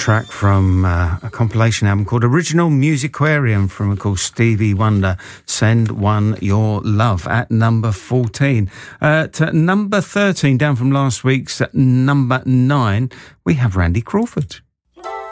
track from a compilation album called Original Musicarium from, of course, Stevie Wonder, Send One Your Love, at number 14. To number 13, down from last week's number 9, we have Randy Crawford.